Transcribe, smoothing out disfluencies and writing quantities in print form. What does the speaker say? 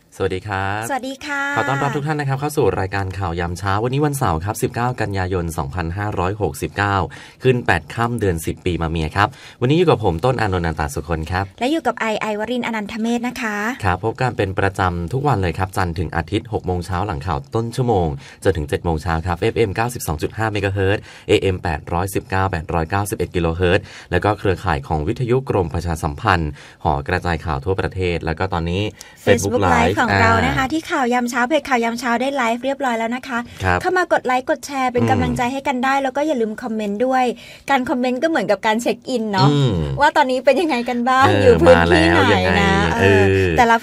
สวัสดีครับสวัสดีค่ะขอต้อนรับทุกท่านนะครับเข้าสู่รายการข่าวยามเช้าวันนี้วันเสาร์ครับ19กันยายน2569ขึ้น8ค่ำเดือน10ปีมาเมียครับวันนี้อยู่กับผมต้นอานนท์นันตสุคนครับและอยู่กับไอวรินทร์อนันทเมธนะคะครับพบกันเป็นประจำทุกวันเลยครับจันทร์ถึงอาทิตย์ 6 โมงเช้าหลังข่าวต้นชั่วโมงจนถึง 7 โมงเช้าครับ FM 92.5 เมกะเฮิรตซ์ AM 819 891 กิโลเฮิรตซ์แล้วก็เครือข่ายของวิทยุกรมประชาสัมพันธ์หอกระจายข่าวทั่วประเทศแล้วก็ตอนนี้ Facebook Live ของเรานะคะที่ข่าวยามเช้าเพจข่าวยามเช้าได้ไลฟ์เรียบร้อยแล้วนะคะเข้ามากดไลค์กดแชร์เป็นกำลังใจให้กันได้แล้วก็อย่าลืมคอมเมนต์ด้วยการคอมเมนต์ก็เหมือนกับการเช็คอินเนาะว่าตอนนี้เป็นยังไงกันบ้างอยู่พื้นที่ไหนนะแต่ละ